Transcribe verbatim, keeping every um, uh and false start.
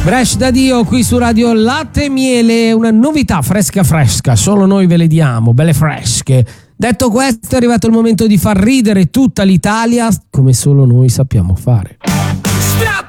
Fresh da Dio qui su Radio Latte e Miele, una novità fresca fresca, solo noi ve le diamo, belle fresche. Detto questo, è arrivato il momento di far ridere tutta l'Italia come solo noi sappiamo fare. Stop!